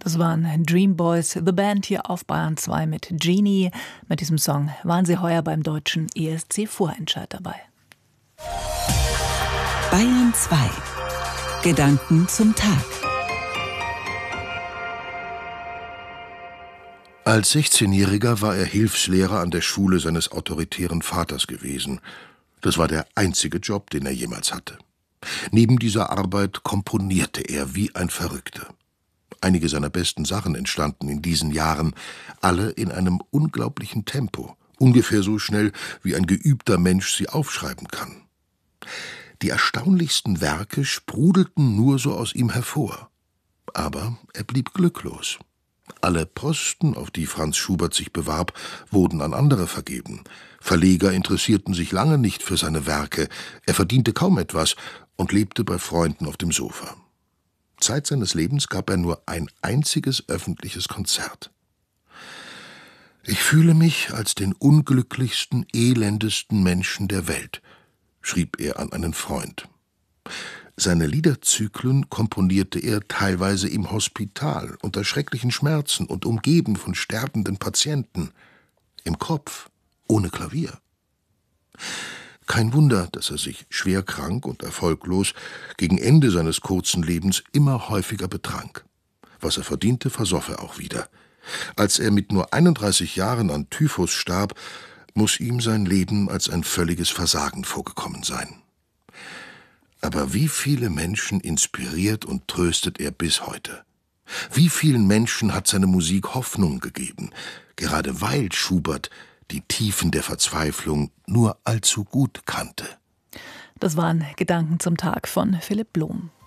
Das waren Dream Boys, The Band hier auf Bayern 2 mit Genie. Mit diesem Song waren sie heuer beim deutschen ESC-Vorentscheid dabei. Bayern 2. Gedanken zum Tag. Als 16-Jähriger war er Hilfslehrer an der Schule seines autoritären Vaters gewesen. Das war der einzige Job, den er jemals hatte. Neben dieser Arbeit komponierte er wie ein Verrückter. Einige seiner besten Sachen entstanden in diesen Jahren, alle in einem unglaublichen Tempo, ungefähr so schnell, wie ein geübter Mensch sie aufschreiben kann. Die erstaunlichsten Werke sprudelten nur so aus ihm hervor. Aber er blieb glücklos. Alle Posten, auf die Franz Schubert sich bewarb, wurden an andere vergeben. Verleger interessierten sich lange nicht für seine Werke, er verdiente kaum etwas und lebte bei Freunden auf dem Sofa. Zeit seines Lebens gab er nur ein einziges öffentliches Konzert. »Ich fühle mich als den unglücklichsten, elendesten Menschen der Welt«, schrieb er an einen Freund. Seine Liederzyklen komponierte er teilweise im Hospital, unter schrecklichen Schmerzen und umgeben von sterbenden Patienten. Im Kopf, ohne Klavier. Kein Wunder, dass er sich schwer krank und erfolglos gegen Ende seines kurzen Lebens immer häufiger betrank. Was er verdiente, versoff er auch wieder. Als er mit nur 31 Jahren an Typhus starb, muss ihm sein Leben als ein völliges Versagen vorgekommen sein. Aber wie viele Menschen inspiriert und tröstet er bis heute? Wie vielen Menschen hat seine Musik Hoffnung gegeben, gerade weil Schubert die Tiefen der Verzweiflung nur allzu gut kannte? Das waren Gedanken zum Tag von Philipp Blom.